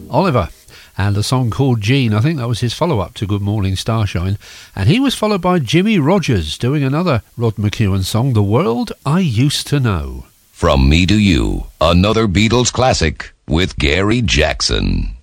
Oliver, and a song called Gene. I think that was his follow-up to Good Morning Starshine. And he was followed by Jimmy Rogers doing another Rod McEwen song, The World I Used to Know. From Me to You, another Beatles classic with Gary Jackson.